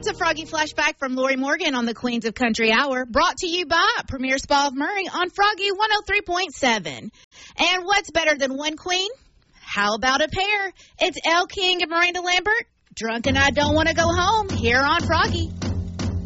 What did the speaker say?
It's a Froggy Flashback from Lori Morgan on the Queens of Country Hour, brought to you by Premier Spa of Murray on Froggy 103.7. And what's better than one queen? How about a pair? It's Elle King and Miranda Lambert. Drunk and I Don't Want to Go Home here on Froggy.